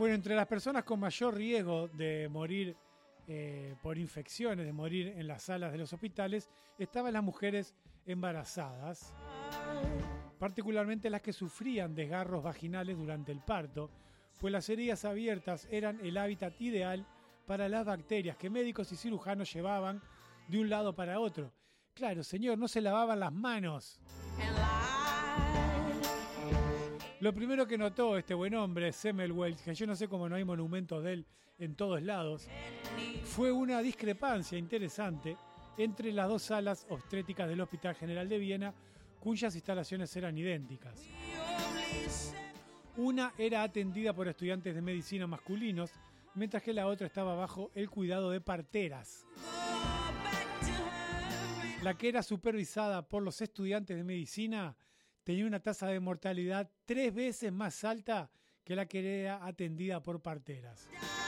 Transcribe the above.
Bueno, entre las personas con mayor riesgo de morir por infecciones, de morir en las salas de los hospitales, estaban las mujeres embarazadas, particularmente las que sufrían desgarros vaginales durante el parto, pues las heridas abiertas eran el hábitat ideal para las bacterias que médicos y cirujanos llevaban de un lado para otro. Claro, señor, no se lavaban las manos. Lo primero que notó este buen hombre, Semmelweis, que yo no sé cómo no hay monumentos de él en todos lados, fue una discrepancia interesante entre las dos salas obstétricas del Hospital General de Viena, cuyas instalaciones eran idénticas. Una era atendida por estudiantes de medicina masculinos, mientras que la otra estaba bajo el cuidado de parteras. La que era supervisada por los estudiantes de medicina tenía una tasa de mortalidad 3 veces más alta que la que era atendida por parteras.